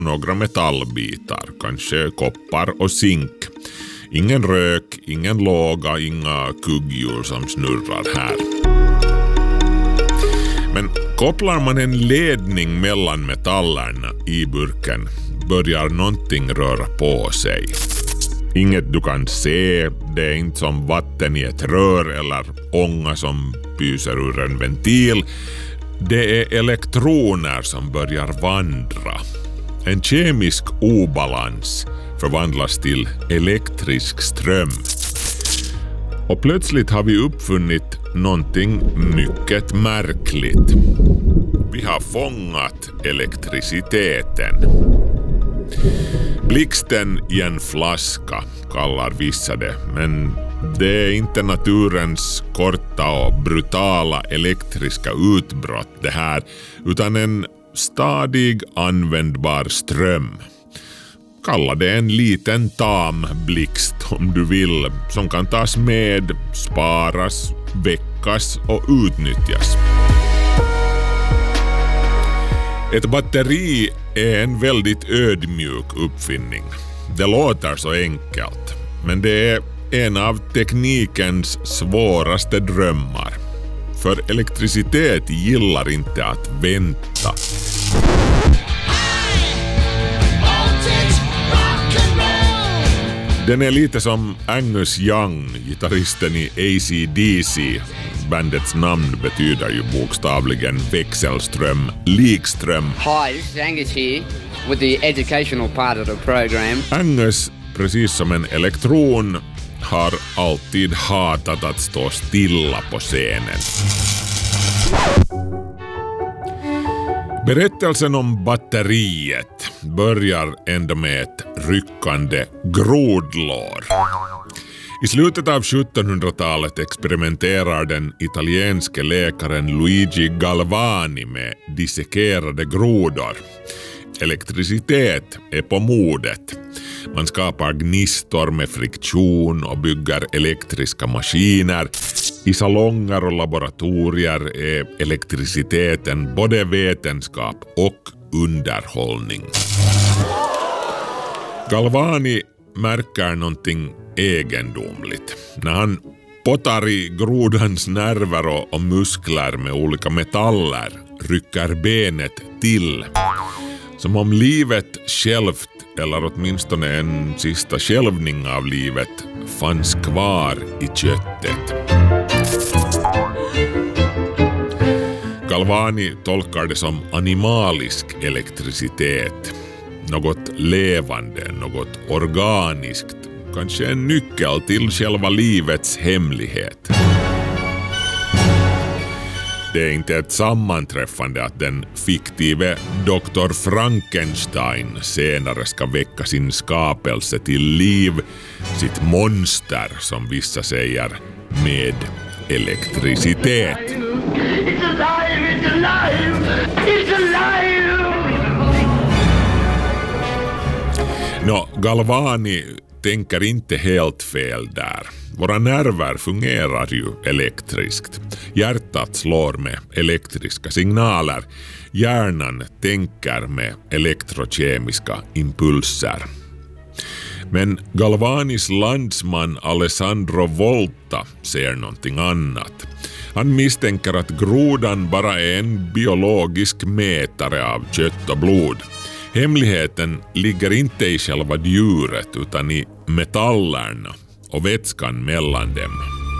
några metallbitar, kanske koppar och zink. Ingen rök, ingen låga, inga kugghjul som snurrar här. Men kopplar man en ledning mellan metallerna i burken börjar någonting röra på sig. Inget du kan se, det är inte som vatten i ett rör eller ånga som pyser ur en ventil. Det är elektroner som börjar vandra. En kemisk obalans förvandlas till elektrisk ström. Och plötsligt har vi uppfunnit någonting mycket märkligt. Vi har fångat elektriciteten. Blixten i en flaska kallar vissa det, men det är inte naturens korta och brutala elektriska utbrott det här, utan en stadig användbar ström. Kalla det en liten tam blixt om du vill, som kan tas med, sparas, väckas och utnyttjas. Ett batteri är en väldigt ödmjuk uppfinning. Det låter så enkelt, men det är en av teknikens svåraste drömmar. För elektricitet gillar inte att vänta. Den är lite som Angus Young, gitarristen i AC/DC. Bandets namn betyder ju bokstavligen växelström, likström. Hi, this is Angus here with the educational part of the program. Angus, precis som en elektron, har alltid hatat att stå stilla på scenen. Berättelsen om batteriet börjar ändå med ett ryckande grodlår. I slutet av 1700-talet experimenterar den italienske läkaren Luigi Galvani med dissekerade grodor. Elektricitet är på modet. Man skapar gnistor med friktion och bygger elektriska maskiner. I salonger och laboratorier är elektriciteten både vetenskap och underhållning. Galvani märker någonting egendomligt. När han pottar i grodans nerver och muskler med olika metaller rycker benet till. Som om livet självt, eller åtminstone en sista skälvning av livet, fanns kvar i köttet. Galvani tolkar det som animalisk elektricitet. Något levande, något organiskt. Kanske en nyckel till själva livets hemlighet. Det är inte ett sammanträffande att den fiktive Dr. Frankenstein senare ska väcka sin skapelse till liv, sitt monster som vissa säger, med elektricitet. It's alive! It's alive! It's alive! Nå, Galvani tänker inte helt fel där. Våra nerver fungerar ju elektriskt. Hjärtat slår med elektriska signaler. Hjärnan tänker med elektrokemiska impulser. Men Galvanis landsman Alessandro Volta ser någonting annat. Han misstänker att grodan bara är en biologisk mätare av kött och blod. Hemligheten ligger inte i själva djuret utan i metallerna och vätskan mellan dem.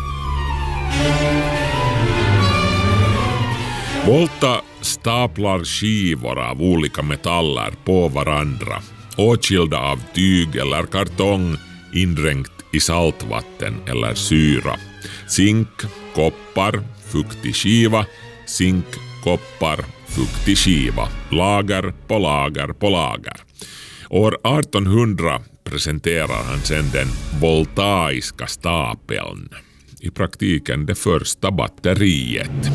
Volta staplar skivor av olika metaller på varandra, åtskilda av tyg eller kartong, indränkt i saltvatten eller syra. Zink, koppar, fuktig skiva, zink, koppar, fuktig skiva, lager på lager på lager. År 1800 presenterar han sedan den voltaiska stapeln. I praktiken det första batteriet.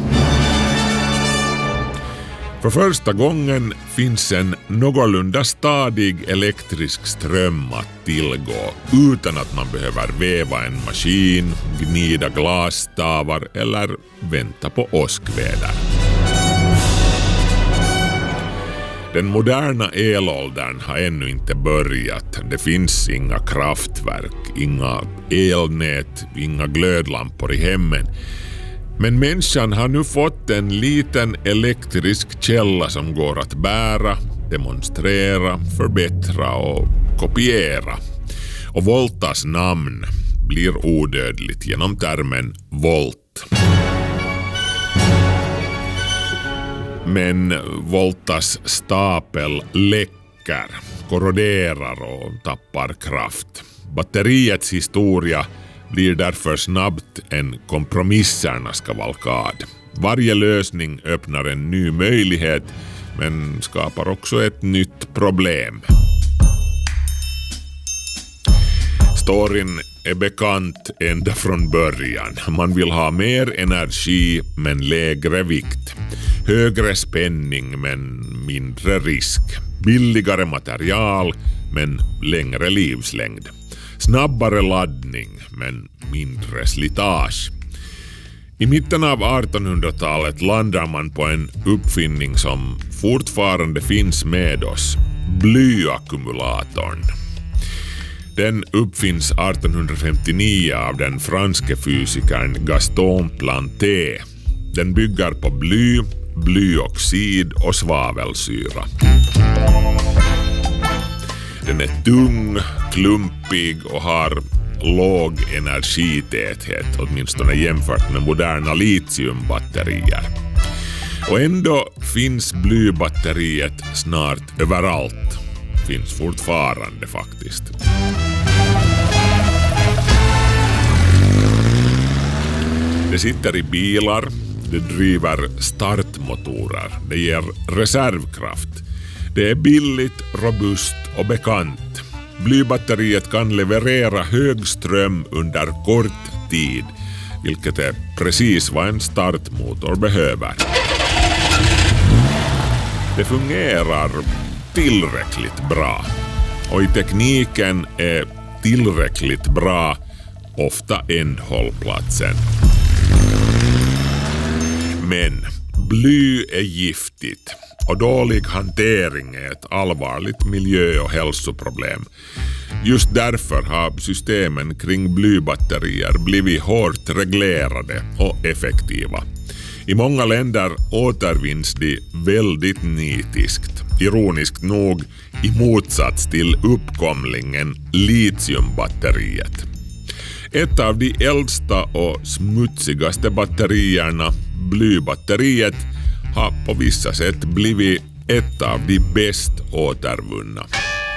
För första gången finns en någorlunda stadig elektrisk ström att tillgå utan att man behöver väva en maskin, gnida glasstavar eller vänta på åskväder. Den moderna elåldern har ännu inte börjat. Det finns inga kraftverk, inga elnät, inga glödlampor i hemmen. Men människan har nu fått en liten elektrisk källa som går att bära, demonstrera, förbättra och kopiera. Och Voltas namn blir odödligt genom termen volt. Men Voltas stapel läcker, korroderar och tappar kraft. Batteriets historia blir därför snabbt en kompromissernas kavalkad. Varje lösning öppnar en ny möjlighet men skapar också ett nytt problem. Storyn är bekant ända från början. Man vill ha mer energi men lägre vikt. Högre spänning men mindre risk. Billigare material men längre livslängd. Snabbare laddning men mindre slitage. I mitten av 1800-talet landar man på en uppfinning som fortfarande finns med oss. Blyackumulatorn. Den uppfinns 1859 av den franske fysikern Gaston Planté. Den bygger på bly, blyoxid och svavelsyra. Den är tung, klumpig och har låg energitäthet, åtminstone jämfört med moderna litiumbatterier. Och ändå finns blybatteriet snart överallt. Finns fortfarande faktiskt. Det sitter i bilar, det driver startmotorer, det ger reservkraft. Det är billigt, robust och bekant. Blybatteriet kan leverera hög ström under kort tid, vilket är precis vad en startmotor behöver. Det fungerar tillräckligt bra. Och i tekniken är tillräckligt bra ofta ändhållplatsen. Men bly är giftigt och dålig hantering är ett allvarligt miljö- och hälsoproblem. Just därför har systemen kring blybatterier blivit hårt reglerade och effektiva. I många länder återvinns de väldigt nitiskt. Ironiskt nog i motsats till uppkomlingen litiumbatteriet. Ett av de äldsta och smutsigaste batterierna, blybatteriet, har på vissa sätt blivit ett av de bäst återvunna.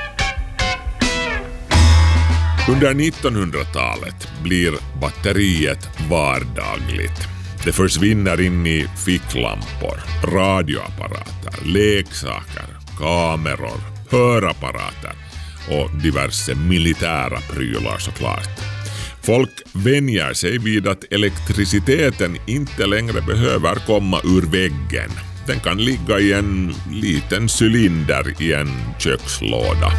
Under 1900-talet blir batteriet vardagligt. Det försvinner in i ficklampor, radioapparater, leksaker, kameror, hörapparater och diverse militära prylar såklart. Folk vänjer sig vid att elektriciteten inte längre behöver komma ur väggen. Den kan ligga i en liten cylinder i en kökslåda.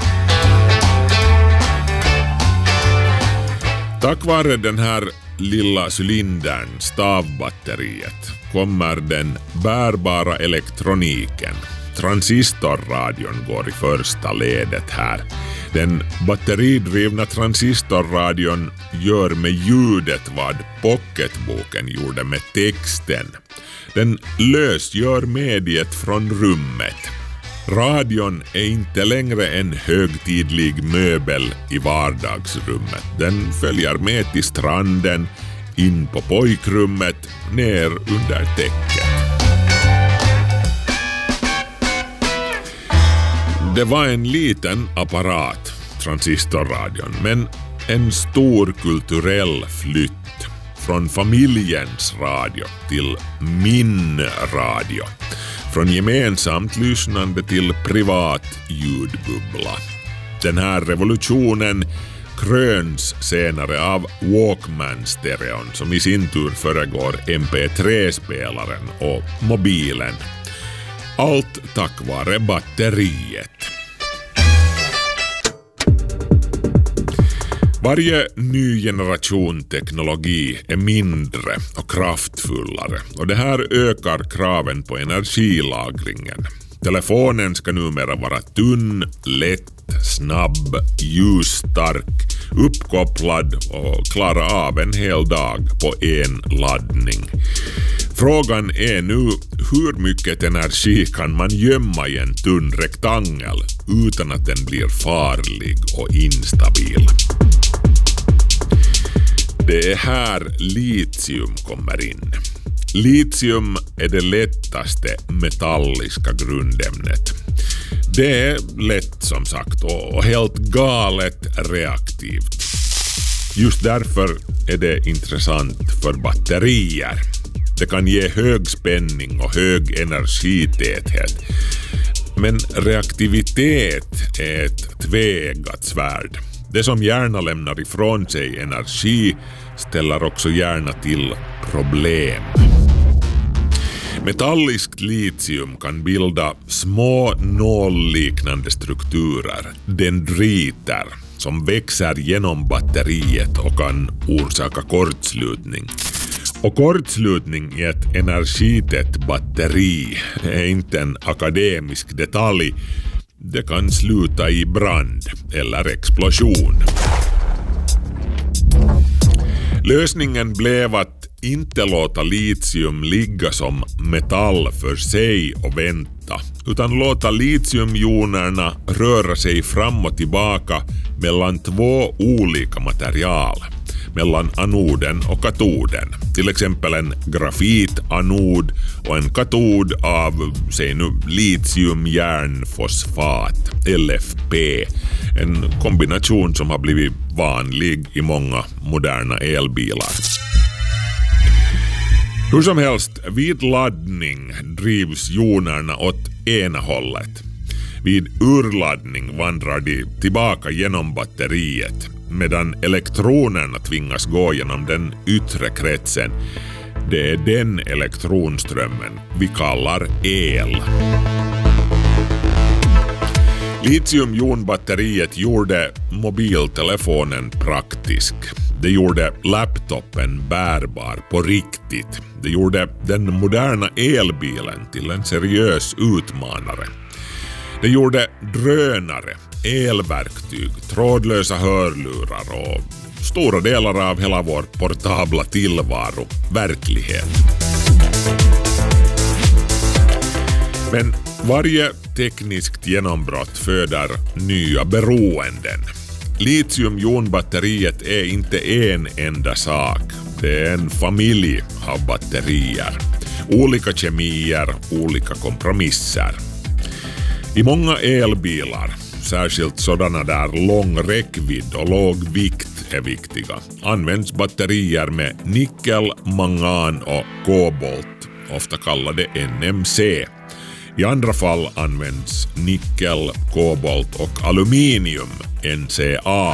Tack vare den här lilla cylindern, stavbatteriet, kommer den bärbara elektroniken. Transistorradion går i första ledet här. Den batteridrivna transistorradion gör med ljudet vad pocketboken gjorde med texten. Den lösgör mediet från rummet. Radion är inte längre en högtidlig möbel i vardagsrummet. Den följer med till stranden, in på pojkrummet, ner under täcket. Det var en liten apparat, transistorradion, men en stor kulturell flytt från familjens radio till min radio. Från gemensamt lyssnande till privat ljudbubbla. Den här revolutionen kröns senare av Walkman-stereon som i sin tur föregår MP3-spelaren och mobilen. Allt tack vare batteriet. Varje ny generation teknologi är mindre och kraftfullare och det här ökar kraven på energilagringen. Telefonen ska numera vara tunn, lätt, snabb, ljusstark, uppkopplad och klara av en hel dag på en laddning. Frågan är nu hur mycket energi kan man gömma i en tunn rektangel utan att den blir farlig och instabil. Det är här litium kommer in. Litium är det lättaste metalliska grundämnet. Det är lätt som sagt och helt galet reaktivt. Just därför är det intressant för batterier. Det kan ge hög spänning och hög energitäthet. Men reaktivitet är ett tveeggat svärd. Det som gärna lämnar ifrån sig energi ställer också gärna till problem. Metalliskt litium kan bilda små nålliknande strukturer, dendriter, som växer genom batteriet och kan orsaka kortslutning. Och kortslutning i ett energitätt batteri är inte en akademisk detalj. Det kan sluta i brand eller explosion. Lösningen blev att inte låta litium ligga som metall för sig och vänta, utan låta litiumjonerna röra sig fram och tillbaka mellan två olika material, mellan anoden och katoden. Till exempel en grafitanod och en katod av, säg nu, litiumjärnfosfat, LFP. En kombination som har blivit vanlig i många moderna elbilar. Hur som helst, vid laddning drivs jonerna åt ena hållet. Vid urladdning vandrar de tillbaka genom batteriet, medan elektronerna tvingas gå genom den yttre kretsen. Det är den elektronströmmen vi kallar el. Litiumjonbatteriet gjorde mobiltelefonen praktisk. Det gjorde laptopen bärbar på riktigt. Det gjorde den moderna elbilen till en seriös utmanare. Det gjorde drönare, elverktyg, trådlösa hörlurar och stora delar av hela vår portabla tillvaro verklighet. Men varje tekniskt genombrott föder nya beroenden. Litiumjonbatteriet är inte en enda sak. Det är en familj av batterier. Olika kemier, olika kompromisser. I många elbilar, särskilt sådana där lång räckvidd och låg vikt är viktiga, används batterier med nickel, mangan och kobolt, ofta kallade NMC. I andra fall används nickel, kobolt och aluminium, NCA.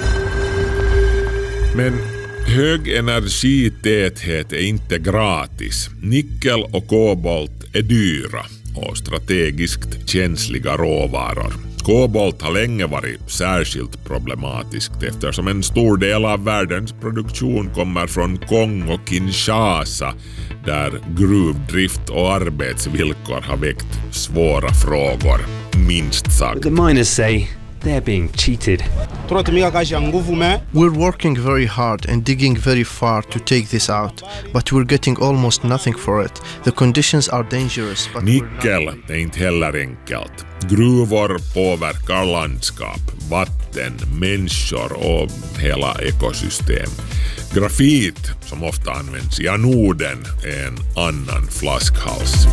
Men hög energitäthet är inte gratis. Nickel och kobolt är dyra och strategiskt känsliga råvaror. Kobolt har länge varit särskilt problematiskt eftersom en stor del av världens produktion kommer från Kongo, Kinshasa, där gruvdrift och arbetsvillkor har väckt svåra frågor, minst sagt. The miners say they're being cheated. We're working very hard and digging very far to take this out, but we're getting almost nothing for it. The conditions are dangerous. But Nickel är inte heller enkelt. Gruvor påverkar landskap, vatten, människor och hela ekosystem. Grafit, som ofta används i anoden, är en annan flaskhals.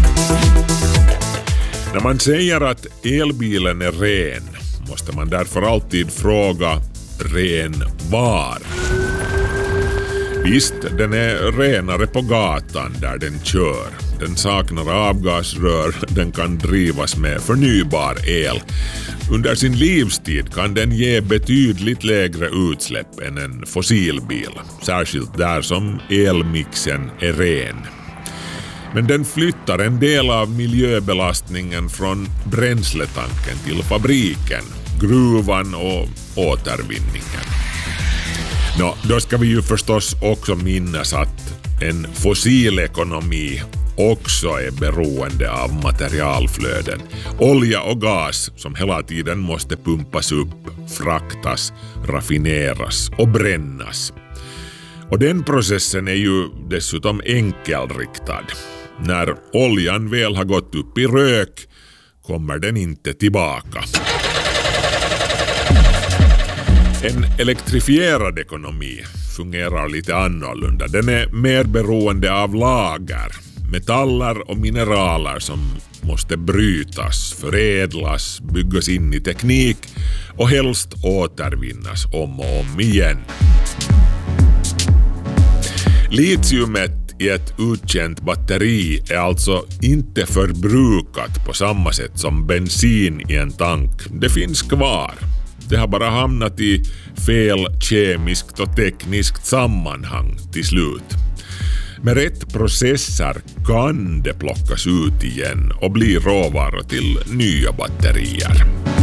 När man säger att elbilen är ren måste man därför alltid fråga ren var. Visst, den är renare på gatan där den kör. Den saknar avgasrör, den kan drivas med förnybar el. Under sin livstid kan den ge betydligt lägre utsläpp än en fossilbil, särskilt där som elmixen är ren. Men den flyttar en del av miljöbelastningen från bränsletanken till fabriken, gruvan och återvinningen. Då ska vi ju förstås också minnas att en fossilekonomi också är beroende av materialflöden. Olja och gas som hela tiden måste pumpas upp, fraktas, raffineras och brännas. Och den processen är ju dessutom enkelriktad. När oljan väl har gått upp i rök kommer den inte tillbaka. En elektrifierad ekonomi fungerar lite annorlunda. Den är mer beroende av lager, metaller och mineraler som måste brytas, förädlas, byggas in i teknik och helst återvinnas om och om igen. Litiumet i ett utkänt batteri är alltså inte förbrukat på samma sätt som bensin i en tank. Det finns kvar. Det har bara hamnat i fel kemiskt och tekniskt sammanhang till slut. Med rätt processer kan det plockas ut igen och bli råvaror till nya batterier.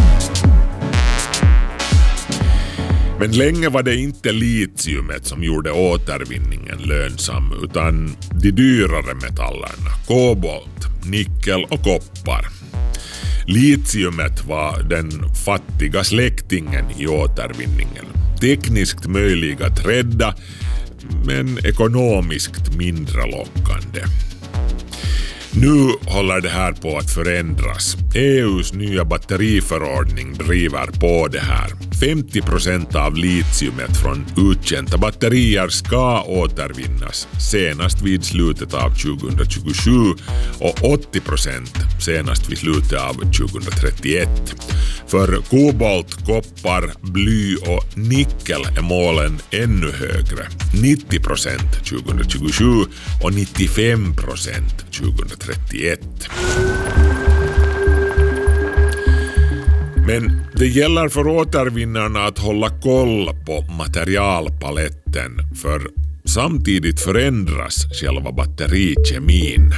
Men länge var det inte litiumet som gjorde återvinningen lönsam utan de dyrare metallerna, kobolt, nickel och koppar. Litiumet var den fattiga släktingen i återvinningen. Tekniskt möjlig att rädda men ekonomiskt mindre lockande. Nu håller det här på att förändras. EUs nya batteriförordning driver på det här. 50% av litiumet från utkända batterier ska återvinnas senast vid slutet av 2027 och 80% senast vid slutet av 2031. För kobolt, koppar, bly och nickel är målen ännu högre. 90% 2027 och 95% 2031. Men det gäller för återvinnarna att hålla koll på materialpaletten, för samtidigt förändras själva batterikemin.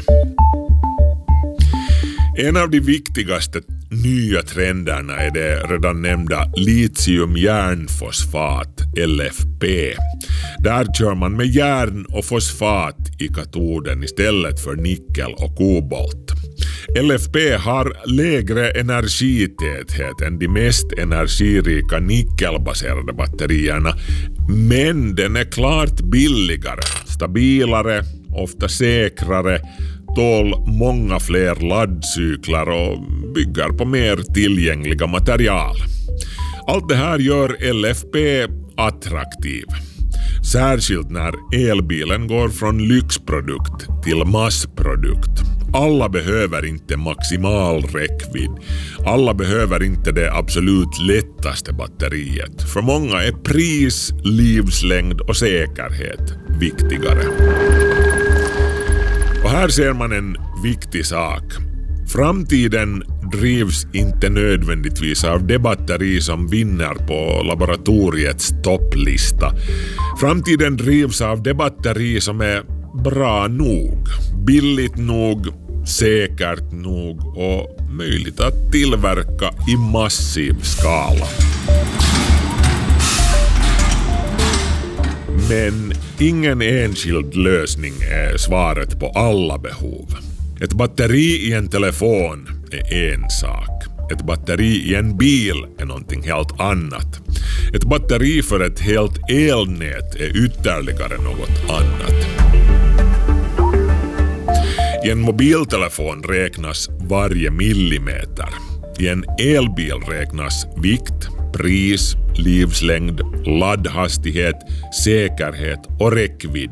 En av de viktigaste nya trenderna är det redan nämnda litium-järnfosfat, LFP. Där kör man med järn och fosfat i katoden istället för nickel och kobolt. LFP har lägre energitäthet än de mest energirika nickelbaserade batterierna, men den är klart billigare, stabilare, ofta säkrare, tål många fler laddcyklar och bygger på mer tillgängliga material. Allt det här gör LFP attraktiv. Särskilt när elbilen går från lyxprodukt till massprodukt. Alla behöver inte maximal räckvidd. Alla behöver inte det absolut lättaste batteriet. För många är pris, livslängd och säkerhet viktigare. Och här ser man en viktig sak. Framtiden drivs inte nödvändigtvis av det batteri som vinner på laboratoriets topplista. Framtiden drivs av det batteri som är bra nog, billigt nog, säkert nog och möjligt att tillverka i massiv skala. Men ingen enskild lösning är svaret på alla behov. Ett batteri i en telefon är en sak. Ett batteri i en bil är någonting helt annat. Ett batteri för ett helt elnät är ytterligare något annat. I en mobiltelefon räknas varje millimeter. I en elbil räknas vikt, pris, livslängd, laddhastighet, säkerhet och räckvidd.